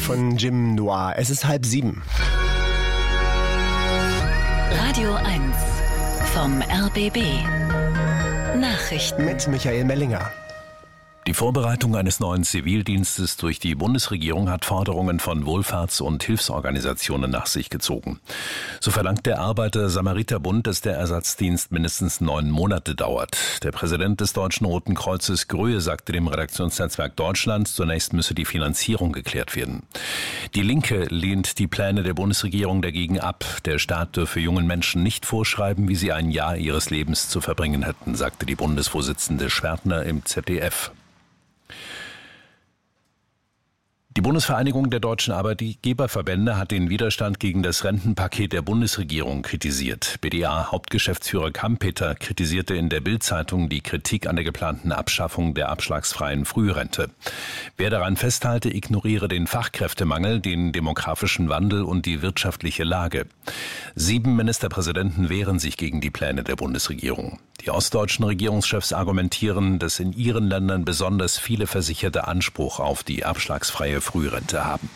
von Jim Noir. Es ist 6:30. Radio 1 vom RBB. Nachrichten Mit Michael Mellinger. Die Vorbereitung eines neuen Zivildienstes durch die Bundesregierung hat Forderungen von Wohlfahrts- und Hilfsorganisationen nach sich gezogen. So verlangt der Arbeiter-Samariter-Bund, dass der Ersatzdienst mindestens 9 Monate dauert. Der Präsident des Deutschen Roten Kreuzes Gröhe sagte dem Redaktionsnetzwerk Deutschland, zunächst müsse die Finanzierung geklärt werden. Die Linke lehnt die Pläne der Bundesregierung dagegen ab. Der Staat dürfe jungen Menschen nicht vorschreiben, wie sie ein Jahr ihres Lebens zu verbringen hätten, sagte die Bundesvorsitzende Schwertner im ZDF. Die Bundesvereinigung der deutschen Arbeitgeberverbände hat den Widerstand gegen das Rentenpaket der Bundesregierung kritisiert. BDA-Hauptgeschäftsführer Kampeter kritisierte in der Bild-Zeitung die Kritik an der geplanten Abschaffung der abschlagsfreien Frührente. Wer daran festhalte, ignoriere den Fachkräftemangel, den demografischen Wandel und die wirtschaftliche Lage. 7 Ministerpräsidenten wehren sich gegen die Pläne der Bundesregierung. Die ostdeutschen Regierungschefs argumentieren, dass in ihren Ländern besonders viele Versicherte Anspruch auf die abschlagsfreie Frührente haben.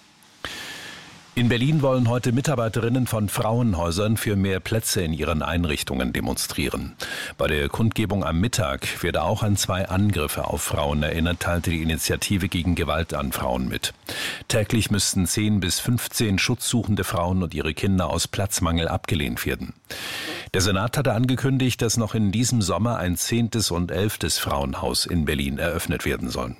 In Berlin wollen heute Mitarbeiterinnen von Frauenhäusern für mehr Plätze in ihren Einrichtungen demonstrieren. Bei der Kundgebung am Mittag werde auch an 2 Angriffe auf Frauen erinnert, teilte die Initiative gegen Gewalt an Frauen mit. Täglich müssten 10 bis 15 schutzsuchende Frauen und ihre Kinder aus Platzmangel abgelehnt werden. Der Senat hatte angekündigt, dass noch in diesem Sommer ein 10. und 11. Frauenhaus in Berlin eröffnet werden sollen.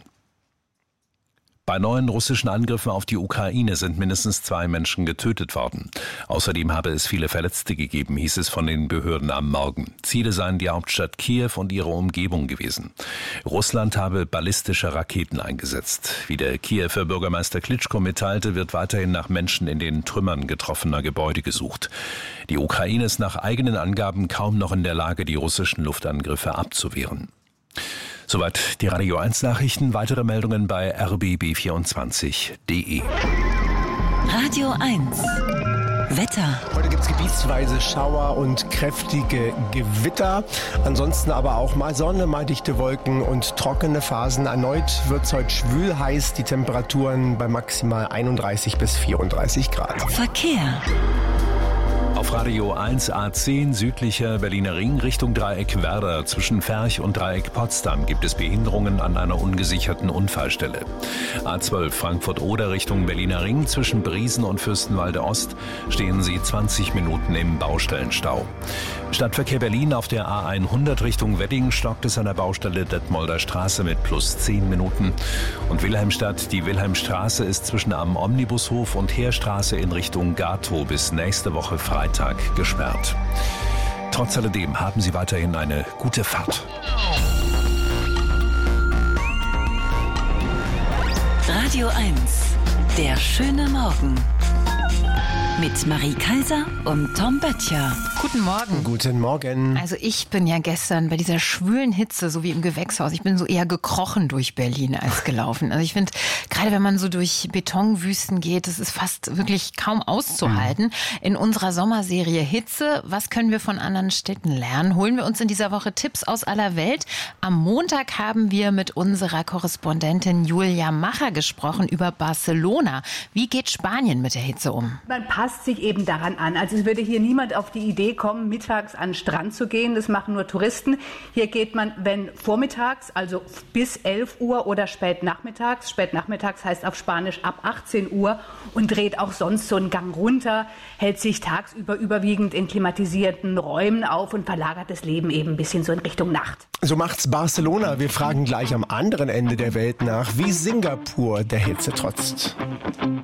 Bei neuen russischen Angriffen auf die Ukraine sind mindestens 2 Menschen getötet worden. Außerdem habe es viele Verletzte gegeben, hieß es von den Behörden am Morgen. Ziele seien die Hauptstadt Kiew und ihre Umgebung gewesen. Russland habe ballistische Raketen eingesetzt. Wie der Kiewer Bürgermeister Klitschko mitteilte, wird weiterhin nach Menschen in den Trümmern getroffener Gebäude gesucht. Die Ukraine ist nach eigenen Angaben kaum noch in der Lage, die russischen Luftangriffe abzuwehren. Soweit die Radio 1 Nachrichten. Weitere Meldungen bei rbb24.de. Radio 1 Wetter. Heute gibt es gebietsweise Schauer und kräftige Gewitter. Ansonsten aber auch mal Sonne, mal dichte Wolken und trockene Phasen. Erneut wird es heute schwül heiß. Die Temperaturen bei maximal 31 bis 34 Grad. Verkehr. Auf Radio 1 A10 südlicher Berliner Ring Richtung Dreieck Werder zwischen Ferch und Dreieck Potsdam gibt es Behinderungen an einer ungesicherten Unfallstelle. A12 Frankfurt-Oder Richtung Berliner Ring zwischen Briesen und Fürstenwalde Ost stehen Sie 20 Minuten im Baustellenstau. Stadtverkehr Berlin auf der A100 Richtung Wedding stockt es an der Baustelle Detmolder Straße mit plus 10 Minuten. Und Wilhelmstadt, die Wilhelmstraße ist zwischen am Omnibushof und Heerstraße in Richtung Gatow bis nächste Woche Freitag gesperrt. Trotz alledem haben Sie weiterhin eine gute Fahrt. Radio 1, der schöne Morgen. Mit Marie Kaiser und Tom Böttcher. Guten Morgen. Guten Morgen. Also ich bin ja gestern bei dieser schwülen Hitze, so wie im Gewächshaus, ich bin so eher gekrochen durch Berlin als gelaufen. Also ich finde, gerade wenn man so durch Betonwüsten geht, das ist fast wirklich kaum auszuhalten. In unserer Sommerserie Hitze, was können wir von anderen Städten lernen? Holen wir uns in dieser Woche Tipps aus aller Welt. Am Montag haben wir mit unserer Korrespondentin Julia Macher gesprochen über Barcelona. Wie geht Spanien mit der Hitze um? Man passt sich eben daran an. Also es würde hier niemand auf die Idee kommen, mittags an den Strand zu gehen. Das machen nur Touristen. Hier geht man, wenn vormittags, also bis 11 Uhr oder spät nachmittags. Spät nachmittags heißt auf Spanisch ab 18 Uhr und dreht auch sonst so einen Gang runter, hält sich tagsüber überwiegend in klimatisierten Räumen auf und verlagert das Leben eben ein bisschen so in Richtung Nacht. So macht's Barcelona. Wir fragen gleich am anderen Ende der Welt nach, wie Singapur der Hitze trotzt.